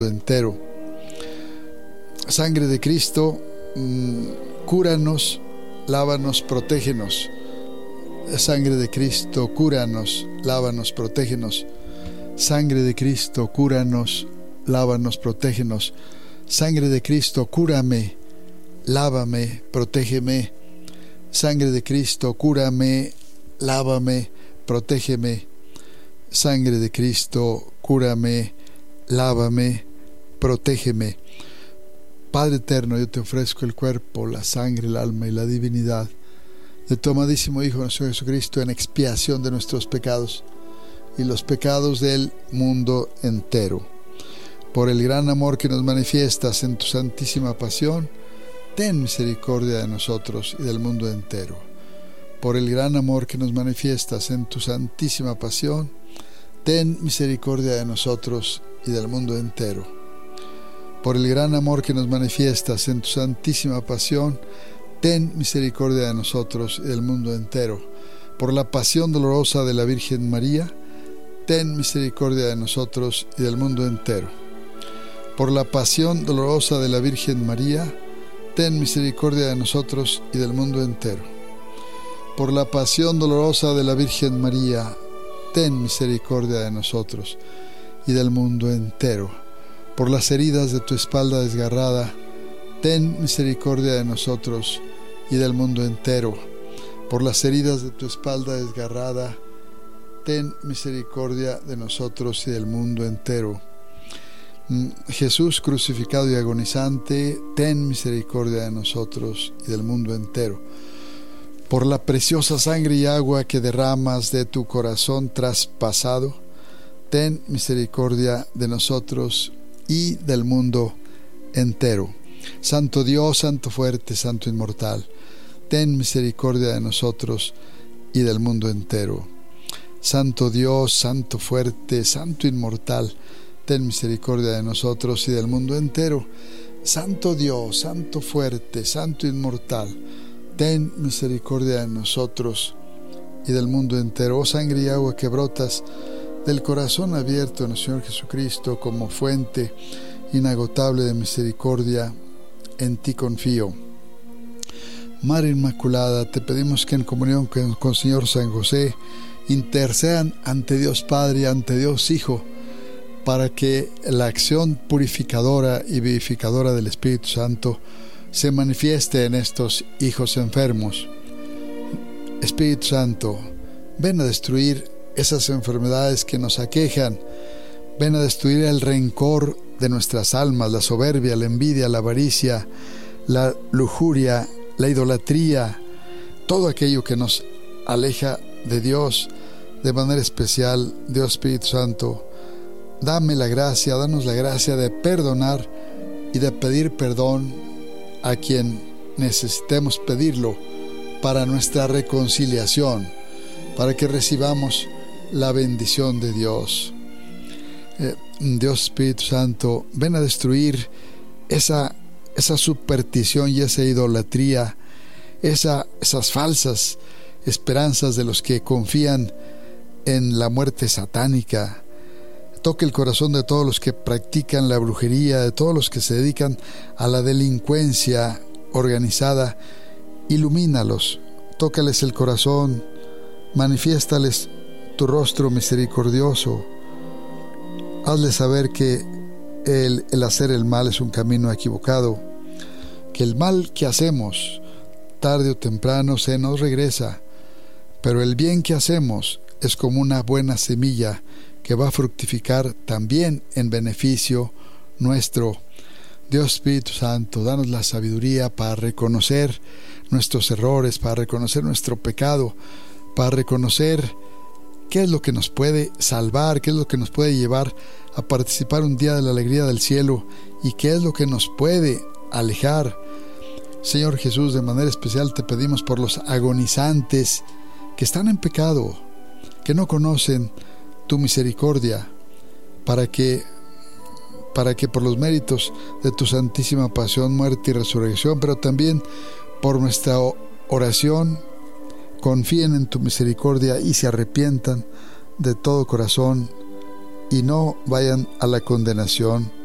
entero. Sangre de Cristo, cúranos, lávanos, protégenos. Sangre de Cristo, cúranos, lávanos, protégenos. Sangre de Cristo, cúranos, lávanos, protégenos. Sangre de Cristo, cúrame, lávame, protégeme. Sangre de Cristo, cúrame, lávame, protégeme. Sangre de Cristo, cúrame, lávame, protégeme. Padre eterno, yo te ofrezco el cuerpo, la sangre, el alma y la divinidad de tu amadísimo Hijo nuestro Jesucristo en expiación de nuestros pecados y los pecados del mundo entero. Por el gran amor que nos manifiestas en tu santísima pasión, ten misericordia de nosotros y del mundo entero. Por el gran amor que nos manifiestas en tu santísima pasión, ten misericordia de nosotros y del mundo entero. Por el gran amor que nos manifiestas en tu santísima pasión, ten misericordia de nosotros y del mundo entero. Por la pasión dolorosa de la Virgen María, ten misericordia de nosotros y del mundo entero. Por la pasión dolorosa de la Virgen María, ten misericordia de nosotros y del mundo entero. Por la pasión dolorosa de la Virgen María, ten misericordia de nosotros y del mundo entero. Por las heridas de tu espalda desgarrada, ten misericordia de nosotros y del mundo entero. Por las heridas de tu espalda desgarrada, ten misericordia de nosotros y del mundo entero. Jesús crucificado y agonizante, ten misericordia de nosotros y del mundo entero. Por la preciosa sangre y agua que derramas de tu corazón traspasado, ten misericordia de nosotros y del mundo entero. Santo Dios, Santo fuerte, Santo inmortal, ten misericordia de nosotros y del mundo entero. Santo Dios, Santo fuerte, Santo inmortal, ten misericordia de nosotros y del mundo entero. Santo Dios, Santo fuerte, Santo inmortal, ten misericordia de nosotros y del mundo entero. Oh sangre y agua que brotas del corazón abierto de nuestro Señor Jesucristo como fuente inagotable de misericordia, en ti confío. Madre Inmaculada, te pedimos que en comunión con Señor San José intercedan ante Dios Padre y ante Dios Hijo para que la acción purificadora y vivificadora del Espíritu Santo se manifieste en estos hijos enfermos. Espíritu Santo, ven a destruir esas enfermedades que nos aquejan. Ven a destruir el rencor de nuestras almas, la soberbia, la envidia, la avaricia, la lujuria, la idolatría, todo aquello que nos aleja de Dios. De manera especial, Dios Espíritu Santo, danos la gracia de perdonar y de pedir perdón a quien necesitemos pedirlo para nuestra reconciliación, para que recibamos la bendición de Dios. Dios Espíritu Santo, ven a destruir esa superstición y esa idolatría, esas falsas esperanzas de los que confían en la muerte satánica. Toque el corazón de todos los que practican la brujería, de todos los que se dedican a la delincuencia organizada. Ilumínalos, tócales el corazón, manifiéstales tu rostro misericordioso. Hazles saber que el hacer el mal es un camino equivocado, que el mal que hacemos tarde o temprano se nos regresa, pero el bien que hacemos es como una buena semilla que va a fructificar también en beneficio nuestro. Dios Espíritu Santo, danos la sabiduría para reconocer nuestros errores, para reconocer nuestro pecado, para reconocer qué es lo que nos puede salvar, qué es lo que nos puede llevar a participar un día de la alegría del cielo y qué es lo que nos puede alejar. Señor Jesús, de manera especial te pedimos por los agonizantes que están en pecado, que no conocen tu misericordia, para que por los méritos de tu santísima pasión, muerte y resurrección, pero también por nuestra oración, confíen en tu misericordia y se arrepientan de todo corazón y no vayan a la condenación.